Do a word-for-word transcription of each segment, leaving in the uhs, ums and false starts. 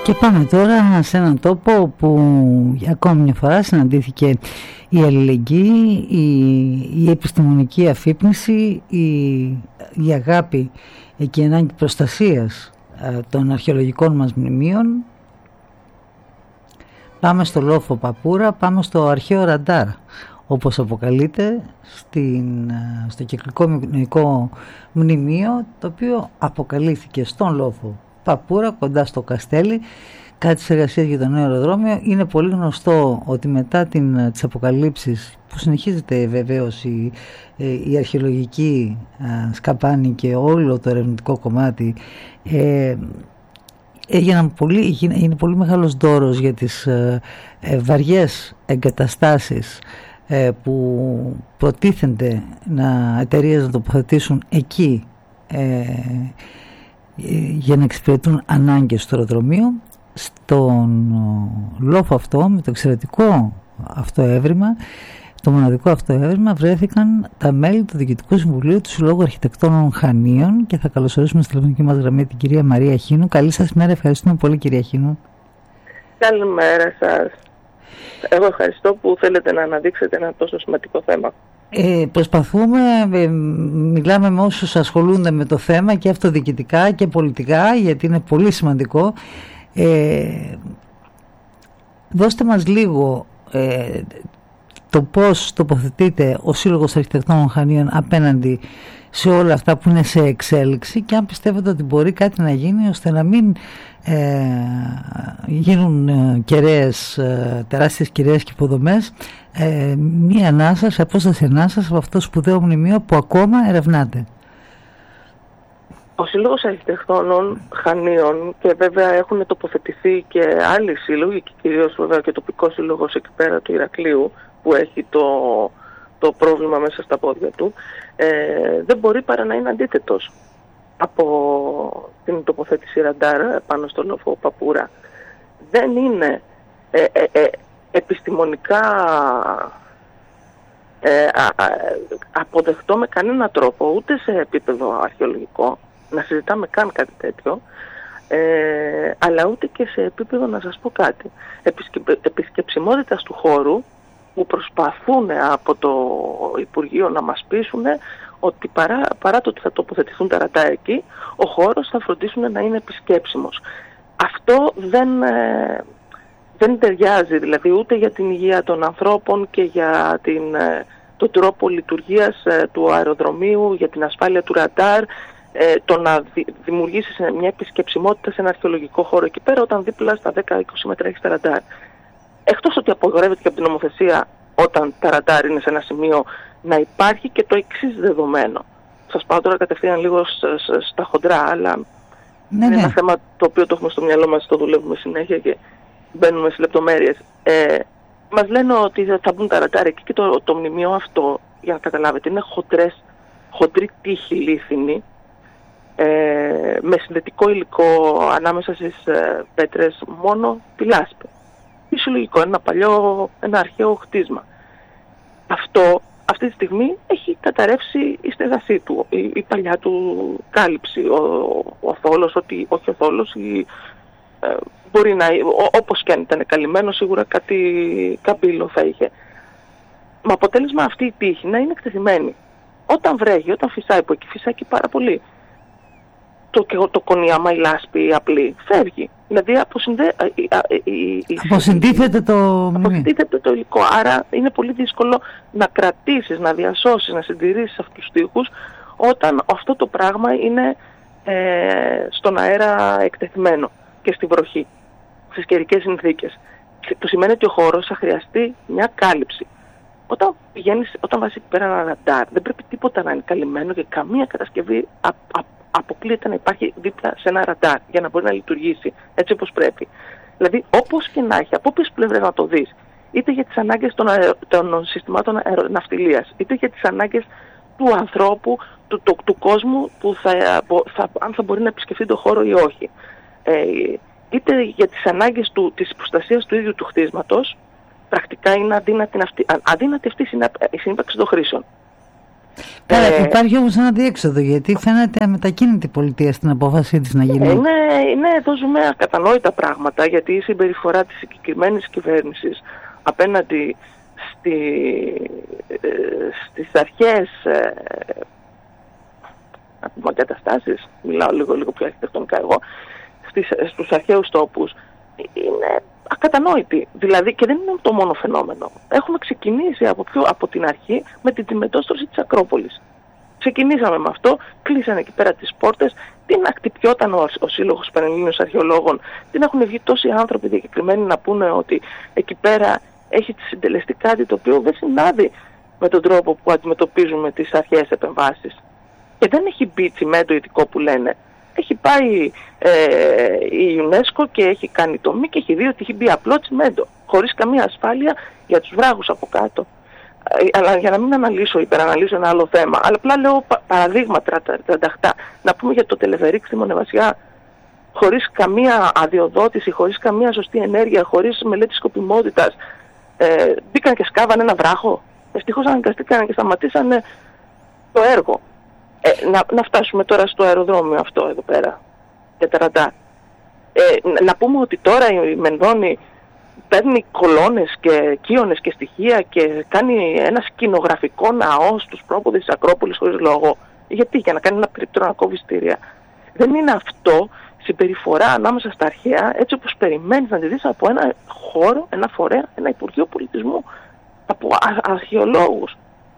Και πάμε τώρα σε έναν τόπο όπου για ακόμη μια φορά συναντήθηκε η αλληλεγγύη, η, η επιστημονική αφύπνιση, η, η αγάπη και η ανάγκη προστασίας ε, των αρχαιολογικών μας μνημείων. Πάμε στο λόφο Παπούρα, πάμε στο αρχαίο ραντάρ, όπως αποκαλείται, στην, στο κυκλικό μνημείο μνημείο, το οποίο αποκαλύφθηκε στον λόφο Παπούρα, κοντά στο Καστέλι, κάτι της εργασίας για το νέο αεροδρόμιο. Είναι πολύ γνωστό ότι μετά την, τις αποκαλύψεις, που συνεχίζεται βεβαίως η, η αρχαιολογική α, σκαπάνη και όλο το ερευνητικό κομμάτι, ε, έγιναν πολύ, είναι πολύ μεγάλος δώρος για τις ε, ε, βαριές εγκαταστάσεις ε, που προτίθενται να εταιρείες να τοποθετήσουν εκεί ε, για να εξυπηρετούν ανάγκες στο αεροδρομίο. Στον λόφο αυτό, με το εξαιρετικό αυτό έβριμα, το μοναδικό αυτό έβριμα, βρέθηκαν τα μέλη του Διοικητικού Συμβουλίου του Συλλόγου Αρχιτεκτόνων Χανίων και θα καλωσορίσουμε στη τηλεφωνική μας γραμμή την κυρία Μαρία Χίνου. Καλή σας μέρα, ευχαριστούμε πολύ κυρία Χίνου. Καλημέρα σας. Εγώ ευχαριστώ που θέλετε να αναδείξετε ένα τόσο σημαντικό θέμα. Ε, προσπαθούμε, ε, μιλάμε με όσους ασχολούνται με το θέμα και αυτοδιοικητικά και πολιτικά, γιατί είναι πολύ σημαντικό. Ε, δώστε μας λίγο ε, το πώς τοποθετείται ο Σύλλογος Αρχιτεκτόνων Χανίων απέναντι σε όλα αυτά που είναι σε εξέλιξη και αν πιστεύετε ότι μπορεί κάτι να γίνει ώστε να μην ε, γίνουν ε, κεραίες, ε, τεράστιες κεραίες και υποδομές, ε, μία ανάσα, σε απόσταση ανάσας από αυτό το σπουδαίο μνημείο που ακόμα ερευνάται. Ο Σύλλογος Αρχιτεκτόνων Χανίων, και βέβαια έχουν τοποθετηθεί και άλλοι σύλλογοι και κυρίως βέβαια και ο τοπικός σύλλογος εκεί πέρα του Ηρακλείου που έχει το, το πρόβλημα μέσα στα πόδια του, ε, δεν μπορεί παρά να είναι αντίθετος από την τοποθέτηση ραντάρ πάνω στο λόφο Παπούρα. Δεν είναι ε, ε, ε, επιστημονικά ε, α, α, αποδεκτό με κανένα τρόπο, ούτε σε επίπεδο αρχαιολογικό, να συζητάμε καν κάτι τέτοιο, ε, αλλά ούτε και σε επίπεδο, να σας πω κάτι, επισκεψιμότητας του χώρου, που προσπαθούν από το Υπουργείο να μας πείσουν ότι παρά, παρά το ότι θα τοποθετηθούν τα ραντάρ εκεί, ο χώρος θα φροντίσουν να είναι επισκέψιμος. Αυτό δεν, ε, δεν ταιριάζει, δηλαδή ούτε για την υγεία των ανθρώπων και για την, ε, τον τρόπο λειτουργίας ε, του αεροδρομίου, για την ασφάλεια του ραντάρ, ε, το να δη, δημιουργήσεις μια επισκεψιμότητα σε ένα αρχαιολογικό χώρο εκεί πέρα, όταν δίπλα στα δέκα με είκοσι μέτρα έχεις τα ραντάρ. Εκτός ότι απογορεύεται και από την νομοθεσία όταν τα ραντάρ είναι σε ένα σημείο, να υπάρχει και το εξής δεδομένο. Σας πάω τώρα κατευθείαν λίγο στα χοντρά, αλλά ναι, είναι ναι. ένα θέμα το οποίο το έχουμε στο μυαλό μας, το δουλεύουμε συνέχεια και μπαίνουμε σε λεπτομέρειες. Ε, μας λένε ότι θα μπουν τα ραντάρ εκεί και το, το μνημείο αυτό, για να καταλάβετε, είναι χοντρές, χοντρή τύχη λίθινη, ε, με συνδετικό υλικό ανάμεσα στις ε, πέτρες μόνο τη λάσπη. Φυσιολογικό, ένα παλιό, ένα αρχαίο χτίσμα. Αυτό αυτή τη στιγμή έχει καταρρεύσει η στέγασή του, η, η παλιά του κάλυψη, ο, ο θόλος, ότι, όχι ο θόλος, η, ε, μπορεί να, ο, όπως και αν ήταν καλυμμένο, σίγουρα κάτι καμπύλο θα είχε. Με αποτέλεσμα αυτή η τύχη να είναι εκτεθειμένη. Όταν βρέχει, όταν φυσάει, που εκεί φυσάει και πάρα πολύ, το, το κονίαμα, η λάσπη, η απλή, φεύγει. Δηλαδή αποσυνδέ, αποσυντίθεται το αποσυντίθεται το υλικό. Άρα είναι πολύ δύσκολο να κρατήσεις, να διασώσεις, να συντηρήσεις αυτούς τους τοίχους όταν αυτό το πράγμα είναι ε, στον αέρα εκτεθειμένο και στη βροχή, στις καιρικές συνθήκες. Που σημαίνει ότι ο χώρος θα χρειαστεί μια κάλυψη. Όταν πηγαίνεις, όταν βάζεις εκεί πέρα ένα ραντάρ, δεν πρέπει τίποτα να είναι καλυμμένο και καμία κατασκευή α, α, αποκλείεται να υπάρχει δίπλα σε ένα ραντάρ για να μπορεί να λειτουργήσει έτσι όπως πρέπει. Δηλαδή, όπως και να έχει, από όποιες πλευρές να το δεις, είτε για τις ανάγκες των, αερο, των συστημάτων αεροναυτιλίας, είτε για τις ανάγκες του ανθρώπου, του, του, του κόσμου, που θα, θα, αν θα μπορεί να επισκεφτεί τον χώρο ή όχι, ε, είτε για τις ανάγκες του, της προστασίας του ίδιου του χτίσματος, πρακτικά είναι αδύνατη αυτή, αδύνατη αυτή η συνύπαρξη των χρήσεων. Καλά, ε, υπάρχει όμως ένα διέξοδο, γιατί φαίνεται αμετακίνητη η πολιτεία στην απόφαση της να γίνει. Ε, ναι, ναι, εδώ ζούμε ακατανόητα πράγματα, γιατί η συμπεριφορά της συγκεκριμένης κυβέρνησης απέναντι στη, ε, στις αρχές ε, εγκαταστάσεις, μιλάω λίγο, λίγο πιο αρχιτεκτονικά εγώ, στις, στους αρχαίους τόπους, είναι ακατανόητη. Δηλαδή, και δεν είναι το μόνο φαινόμενο. Έχουμε ξεκινήσει από, πιο, από την αρχή με την τιμετόστρωση της Ακρόπολης. Ξεκινήσαμε με αυτό, κλείσανε εκεί πέρα τις πόρτες, την ακτυπιόταν ο, ο Σύλλογος Πανελλήνιων Αρχαιολόγων, την έχουν βγει τόσοι άνθρωποι διακεκριμένοι να πούνε ότι εκεί πέρα έχει συντελεστεί κάτι το οποίο δεν συνάδει με τον τρόπο που αντιμετωπίζουμε τις αρχαίες επεμβάσεις. Και δεν έχει μπει τσιμέντο ειδικό που λένε. Έχει πάει ε, η UNESCO και έχει κάνει τομή και έχει δει ότι έχει μπει απλό τσιμέντο, χωρίς καμία ασφάλεια για τους βράγους από κάτω. Ε, αλλά για να μην αναλύσω, υπεραναλύσω ένα άλλο θέμα, αλλά απλά λέω πα, παραδείγματα τρανταχτά. Να πούμε για το τελεφερίκ στη Μονεβασιά, χωρίς καμία αδειοδότηση, χωρίς καμία σωστή ενέργεια, χωρίς μελέτη σκοπιμότητας, ε, μπήκαν και σκάβαν ένα βράχο. Ευτυχώς αναγκαστήκαν και σταματήσανε το έργο. Ε, να, να φτάσουμε τώρα στο αεροδρόμιο αυτό εδώ πέρα, τετραντά. Ε, να πούμε ότι τώρα η Μενδώνη παίρνει κολόνες και κύονες και στοιχεία και κάνει ένα σκηνογραφικό ναό στους πρόποδες της Ακρόπολης χωρίς λόγο. Γιατί? Για να κάνει ένα περίπτωρο να κόβει στήρια. Δεν είναι αυτό συμπεριφορά ανάμεσα στα αρχαία, έτσι όπως περιμένεις να τη δεις από ένα χώρο, ένα φορέα, ένα Υπουργείο Πολιτισμού, από αρχαιολόγους.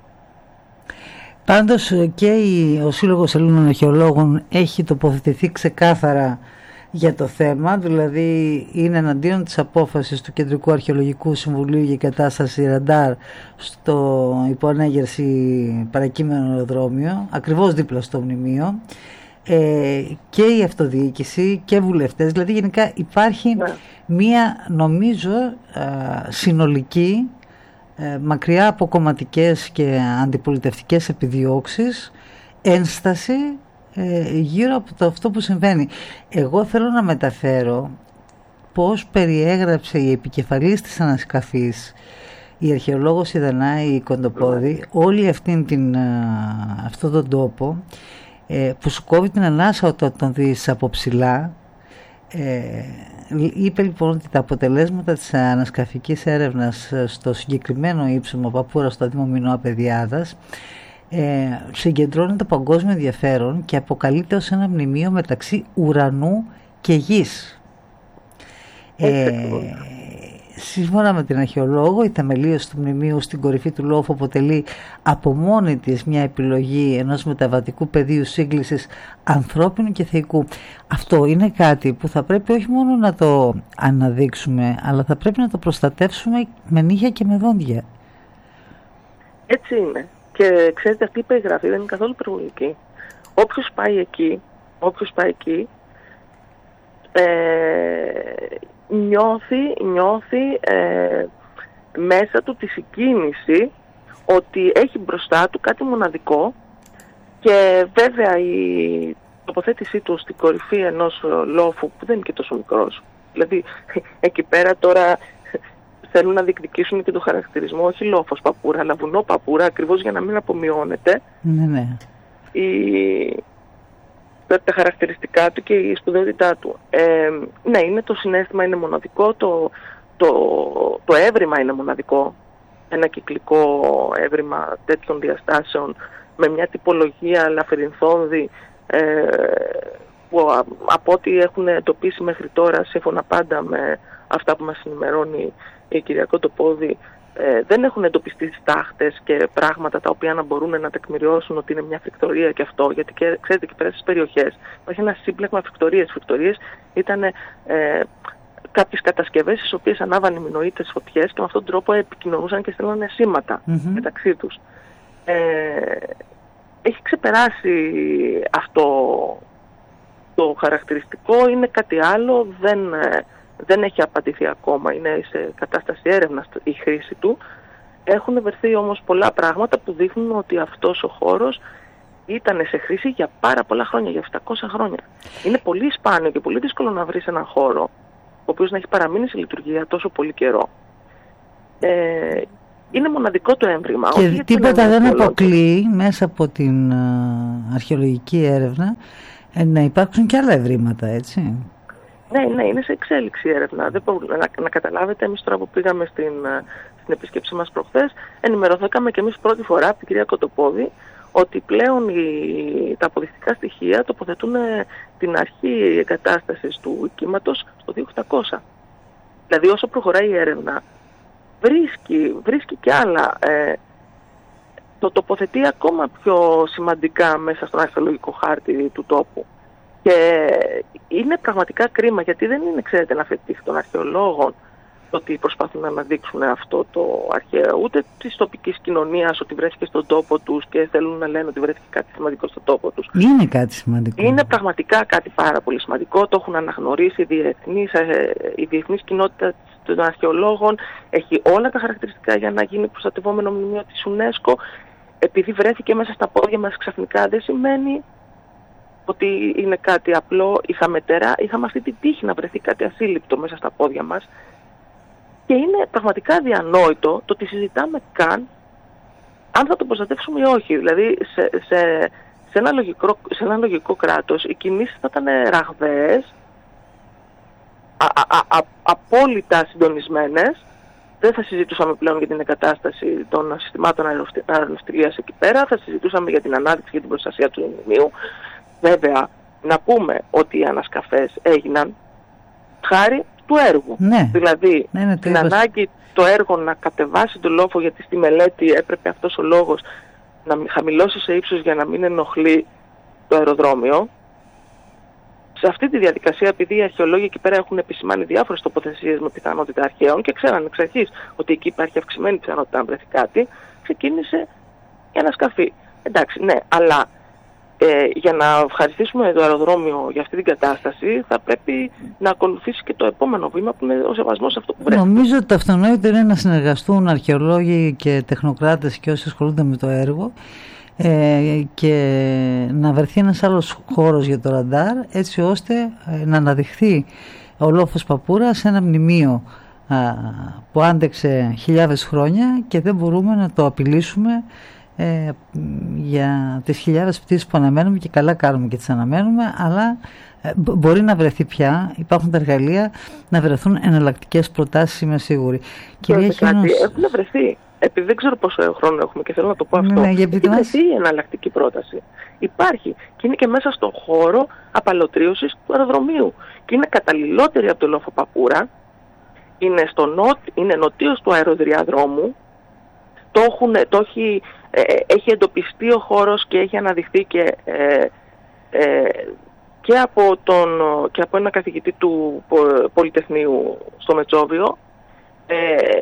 Πάντως και ο Σύλλογος Ελλήνων Αρχαιολόγων έχει τοποθετηθεί ξεκάθαρα για το θέμα, δηλαδή είναι εναντίον της απόφασης του Κεντρικού Αρχαιολογικού Συμβουλίου για κατάσταση ραντάρ στο υποανέγερση παρακείμενο αεροδρόμιο, ακριβώς δίπλα στο μνημείο, ε, και η αυτοδιοίκηση και βουλευτές, δηλαδή γενικά υπάρχει ναι. μία νομίζω α, συνολική, ε, μακριά από κομματικές και αντιπολιτευτικές επιδιώξεις, ένσταση ε, γύρω από το αυτό που συμβαίνει. Εγώ θέλω να μεταφέρω πώς περιέγραψε η επικεφαλής της ανασκαφής, η αρχαιολόγος η Δανάη Κοντοπόδη, όλη αυτήν την, αυτόν τον τόπο, ε, που σου κόβει την ανάσα όταν τον δεις από ψηλά. Ε, είπε λοιπόν ότι τα αποτελέσματα της ανασκαφικής έρευνας στο συγκεκριμένο ύψωμα Παπούρα στο Δήμο Μινώα Παιδιάδας ε, συγκεντρώνει το παγκόσμιο ενδιαφέρον και αποκαλείται ως ένα μνημείο μεταξύ ουρανού και γης. Ε, σύμφωνα με την αρχαιολόγο, η θεμελίωση του μνημείου στην κορυφή του λόφου αποτελεί από μόνη της μια επιλογή ενός μεταβατικού πεδίου σύγκλησης ανθρώπινου και θεϊκού. Αυτό είναι κάτι που θα πρέπει όχι μόνο να το αναδείξουμε, αλλά θα πρέπει να το προστατεύσουμε με νύχια και με δόντια. Έτσι είναι. Και ξέρετε, αυτή η περιγραφή δεν είναι καθόλου υπερβολική. Όποιος πάει εκεί, όποιος πάει εκεί, ε, νιώθει, νιώθει ε, μέσα του τη συγκίνηση ότι έχει μπροστά του κάτι μοναδικό, και βέβαια η τοποθέτησή του στην κορυφή ενός λόφου που δεν είναι και τόσο μικρός, δηλαδή εκεί πέρα τώρα θέλουν να διεκδικήσουν και το χαρακτηρισμό όχι λόφος Παπούρα αλλά βουνό Παπούρα, ακριβώς για να μην απομειώνεται ναι, ναι. Η... τα χαρακτηριστικά του και η σπουδαιότητά του. Ε, ναι, είναι το συναίσθημα είναι μοναδικό, το, το, το έβριμα είναι μοναδικό. Ένα κυκλικό έβριμα τέτοιων διαστάσεων με μια τυπολογία λαφυρινθώδη ε, που α, από ό,τι έχουν εντοπίσει μέχρι τώρα, σύμφωνα πάντα με αυτά που μας ενημερώνει η κυρία Κοντοπόδη, Ε, δεν έχουν εντοπιστεί στάχτες και πράγματα τα οποία να μπορούν να τεκμηριώσουν ότι είναι μια φρικτορία και αυτό, γιατί και, ξέρετε, εκεί πέρα στις περιοχές υπάρχει ένα σύμπλεγμα φρικτορίες. Φρικτορίες ήταν ε, κάποιες κατασκευές στις οποίες ανάβαν οι Μινωίτες φωτιές και με αυτόν τον τρόπο επικοινωνούσαν και στέλνανε σήματα mm-hmm. μεταξύ τους. Ε, έχει ξεπεράσει αυτό το χαρακτηριστικό, είναι κάτι άλλο, δεν... δεν έχει απαντηθεί ακόμα, είναι σε κατάσταση έρευνας η χρήση του. Έχουν βρεθεί όμως πολλά πράγματα που δείχνουν ότι αυτός ο χώρος ήταν σε χρήση για πάρα πολλά χρόνια, για επτακόσια χρόνια. Είναι πολύ σπάνιο και πολύ δύσκολο να βρεις έναν χώρο ο οποίος να έχει παραμείνει σε λειτουργία τόσο πολύ καιρό. Ε, Είναι μοναδικό το έμβρημα. Και όχι τίποτα δεν αποκλείει μέσα από την uh, αρχαιολογική έρευνα ε, να υπάρξουν και άλλα ευρήματα, έτσι. Ναι, ναι, είναι σε εξέλιξη η έρευνα. Δεν μπορούμε, να, να καταλάβετε, εμείς τώρα που πήγαμε στην, στην επίσκεψή μας προχθές, ενημερωθήκαμε και εμείς πρώτη φορά από την κυρία Κοντοπόδη ότι πλέον οι, τα αποδεικτικά στοιχεία τοποθετούν την αρχή εγκατάστασης του κύματος στο δύο χιλιάδες οκτακόσια. Δηλαδή όσο προχωράει η έρευνα βρίσκει, βρίσκει και άλλα, ε, το τοποθετεί ακόμα πιο σημαντικά μέσα στον αρχαιολογικό χάρτη του τόπου. Και είναι πραγματικά κρίμα, γιατί δεν είναι, ξέρετε, να φετίχει των αρχαιολόγων ότι προσπαθούν να αναδείξουν αυτό το αρχαίο, ούτε της τοπικής κοινωνίας ότι βρέθηκε στον τόπο τους και θέλουν να λένε ότι βρέθηκε κάτι σημαντικό στον τόπο τους. Είναι κάτι σημαντικό. Είναι πραγματικά κάτι πάρα πολύ σημαντικό, το έχουν αναγνωρίσει οι διεθνείς, η διεθνής κοινότητα των αρχαιολόγων, έχει όλα τα χαρακτηριστικά για να γίνει προστατευόμενο μνημείο της UNESCO. Επειδή βρέθηκε μέσα στα πόδια μας ξαφνικά δεν σημαίνει ότι είναι κάτι απλό. Είχαμε τερά, είχαμε αυτή την τύχη να βρεθεί κάτι ασύλληπτο μέσα στα πόδια μας. Και είναι πραγματικά διανόητο το ότι συζητάμε καν αν θα το προστατεύσουμε ή όχι. Δηλαδή σε, σε, σε, ένα, λογικό, σε ένα λογικό κράτος οι κινήσεις θα ήταν ραγδαίες, α, α, α, α, απόλυτα συντονισμένες. Δεν θα συζητούσαμε πλέον για την εγκατάσταση των συστημάτων αεροναυτιλίας εκεί πέρα, θα συζητούσαμε για την ανάδειξη και την προστασία του μνημείου. Βέβαια, να πούμε ότι οι ανασκαφές έγιναν χάρη του έργου. Ναι. Δηλαδή, ναι, ναι, την ανάγκη το έργο να κατεβάσει τον λόφο, γιατί στη μελέτη έπρεπε αυτός ο λόγος να χαμηλώσει σε ύψος για να μην ενοχλεί το αεροδρόμιο. Σε αυτή τη διαδικασία, επειδή οι αρχαιολόγοι εκεί πέρα έχουν επισημάνει διάφορες τοποθεσίες με πιθανότητα αρχαίων και ξέραν εξ αρχής ότι εκεί υπάρχει αυξημένη πιθανότητα να βρεθεί κάτι, ξεκίνησε η ανασκαφή. Εντάξει, ναι, αλλά ε, για να ευχαριστήσουμε το αεροδρόμιο για αυτή την κατάσταση, θα πρέπει να ακολουθήσει και το επόμενο βήμα που είναι ο σεβασμός σε αυτό που βρέθηκε. Νομίζω ότι το αυτονόητο είναι να συνεργαστούν αρχαιολόγοι και τεχνοκράτες και όσοι ασχολούνται με το έργο ε, και να βρεθεί ένας άλλος χώρος για το ραντάρ, έτσι ώστε ε, να αναδειχθεί ο λόφος Παπούρα σε ένα μνημείο α, που άντεξε χιλιάδες χρόνια και δεν μπορούμε να το απειλήσουμε ε, για τις χιλιάδες πτήσεις που αναμένουμε, και καλά κάνουμε και τις αναμένουμε, αλλά ε, μπορεί να βρεθεί πια, υπάρχουν τα εργαλεία να βρεθούν εναλλακτικές προτάσεις, είμαι σίγουρη. Κυρία Χίνος, έχουν βρεθεί. Επειδή δεν ξέρω πόσο χρόνο έχουμε και θέλω να το πω αυτό. Ναι, έχει βρεθεί η εναλλακτική πρόταση. Υπάρχει και είναι και μέσα στον χώρο απαλωτρίωσης του αεροδρομίου. Και είναι καταλληλότερη από το λόφο Παπούρα. Είναι, στο νότ, είναι νοτίως του αεροδιαδρόμου. Το, έχουν, το έχει, ε, έχει εντοπιστεί ο χώρος και έχει αναδειχθεί και, ε, ε, και, από τον, και από ένα καθηγητή του Πολυτεχνείου στο Μετσόβιο. Ε,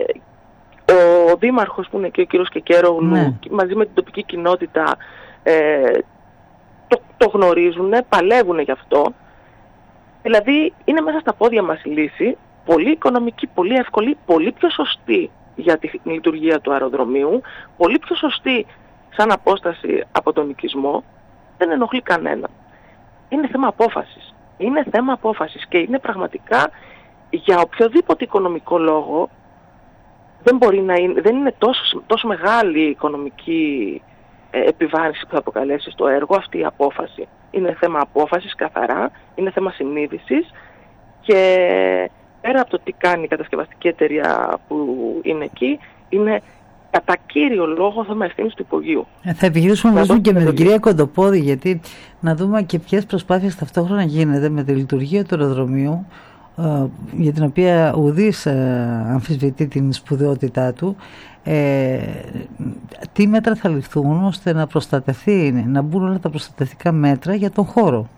ο δήμαρχος που είναι και ο κύριος Κεκέρογλου, ναι, μαζί με την τοπική κοινότητα ε, το, το γνωρίζουν, παλεύουν γι' αυτό. Δηλαδή είναι μέσα στα πόδια μας η λύση, πολύ οικονομική, πολύ εύκολη, πολύ πιο σωστή για τη λειτουργία του αεροδρομίου, πολύ πιο σωστή σαν απόσταση από τον οικισμό, δεν ενοχλεί κανένα. Είναι θέμα απόφασης. Είναι θέμα απόφασης και είναι πραγματικά για οποιοδήποτε οικονομικό λόγο. Δεν, μπορεί να είναι, δεν είναι τόσο, τόσο μεγάλη η οικονομική ε, επιβάρυνση που θα αποκαλέσει στο έργο αυτή η απόφαση. Είναι θέμα απόφασης καθαρά, είναι θέμα συνείδησης και πέρα από το τι κάνει η κατασκευαστική εταιρεία που είναι εκεί, είναι κατά κύριο λόγο θέμα ευθύνης του υπογείου. Ε, θα επιχειρήσουμε να δούμε και με την κυρία Κοντοπόδη, γιατί να δούμε και ποιες προσπάθειες ταυτόχρονα γίνεται με τη λειτουργία του αεροδρομίου, για την οποία ουδής ε, αμφισβητεί την σπουδαιότητά του, ε, τι μέτρα θα ληφθούν ώστε να προστατευτεί, να μπουν όλα τα προστατευτικά μέτρα για τον χώρο.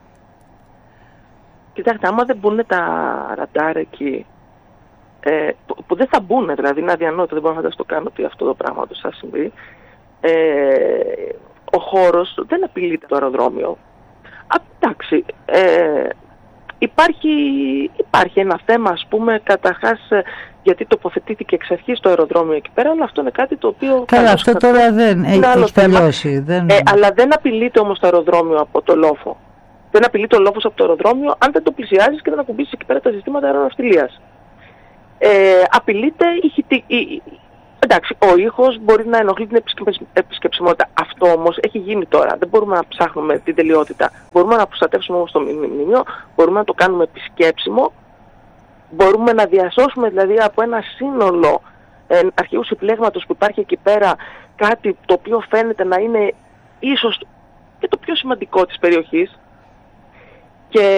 Κοιτάξτε, άμα δεν μπουν τα ραντάρ εκεί, ε, που, που δεν θα μπουν, δηλαδή είναι αδιανόητο, δεν μπορώ να φανταστώ καν ότι αυτό το πράγμα του θα συμβεί, ε, ο χώρος δεν απειλείται το αεροδρόμιο. Α, εντάξει, ε, Υπάρχει, υπάρχει ένα θέμα, ας πούμε, καταρχάς γιατί τοποθετήθηκε εξ αρχής το αεροδρόμιο εκεί πέρα, αλλά αυτό είναι κάτι το οποίο... Καλά, αυτό κατα... τώρα δεν έχει, έχει τελειώσει. Δεν... Ε, αλλά δεν απειλείται όμως το αεροδρόμιο από το λόφο. Δεν απειλείται ο λόφος από το αεροδρόμιο αν δεν το πλησιάζεις και δεν ακουμπήσεις εκεί πέρα τα συστήματα αεροναυτιλίας. Ε, απειλείται η, η, η, Εντάξει, ο ήχος μπορεί να ενοχλεί την επισκεψιμότητα. Αυτό όμως έχει γίνει τώρα. Δεν μπορούμε να ψάχνουμε την τελειότητα. Μπορούμε να προστατεύσουμε όμως το μνημείο, μπορούμε να το κάνουμε επισκέψιμο, μπορούμε να διασώσουμε δηλαδή από ένα σύνολο ε, αρχαίου συμπλέγματος που υπάρχει εκεί πέρα κάτι το οποίο φαίνεται να είναι ίσως και το πιο σημαντικό της περιοχής. Και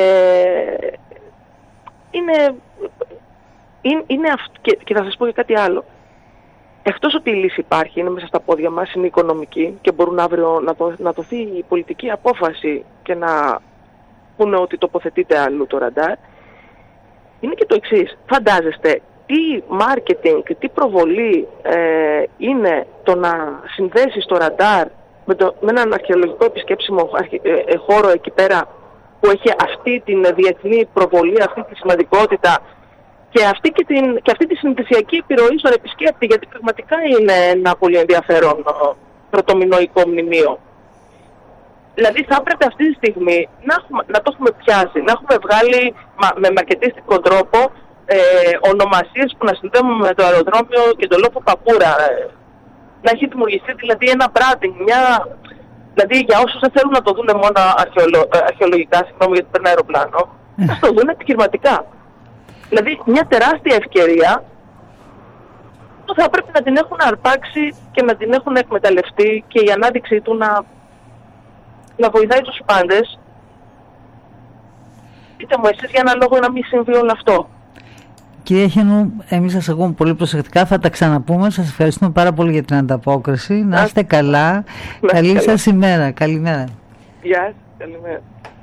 είναι, είναι, είναι αυ... και, και θα σας πω και κάτι άλλο. Εκτός ότι η λύση υπάρχει, είναι μέσα στα πόδια μας, είναι οικονομική και μπορούν αύριο να, το, να δοθεί η πολιτική απόφαση και να πούνε ότι τοποθετείται αλλού το ραντάρ, είναι και το εξής. Φαντάζεστε τι marketing, τι προβολή ε, είναι το να συνδέσεις το ραντάρ με, το, με έναν αρχαιολογικό επισκέψιμο ε, χώρο εκεί πέρα που έχει αυτή την διεθνή προβολή, αυτή τη σημαντικότητα και αυτή, και την, και αυτή τη συνηθισιακή επιρροή στον επισκέπτη, γιατί πραγματικά είναι ένα πολύ ενδιαφέρον πρωτομινωικό μνημείο. Δηλαδή θα έπρεπε αυτή τη στιγμή να, έχουμε, να το έχουμε πιάσει, να έχουμε βγάλει μα, με μαρκετίστικο τρόπο ε, ονομασίες που να συνδέουμε με το αεροδρόμιο και το λόφο Παπούρα. Ε, να έχει δημιουργηθεί δηλαδή ένα branding, μια... Δηλαδή για όσους δεν θέλουν να το δουν μόνο αρχαιολο... αρχαιολογικά, συγγνώμη γιατί παίρνει αεροπλάνο, mm. να το δουν επιχειρηματικά. Δηλαδή μια τεράστια ευκαιρία που θα πρέπει να την έχουν αρπάξει και να την έχουν εκμεταλλευτεί και η ανάδειξή του να, να βοηθάει τους πάντες. Πείτε μου εσείς για ένα λόγο να μην συμβεί όλο αυτό. Κυρία Χενού, εμείς σας ακούμε πολύ προσεκτικά, θα τα ξαναπούμε. Σας ευχαριστούμε πάρα πολύ για την ανταπόκριση. Να είστε καλά. Να Καλή καλά. σας ημέρα. Καλημέρα. Γεια σας. Καλημέρα.